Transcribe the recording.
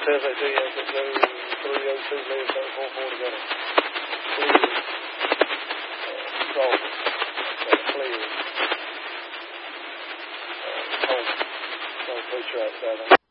Perfect. So yeah, so 302 leaves, 44 together. Clear. Control. Clear. Hold. Don't push you outside.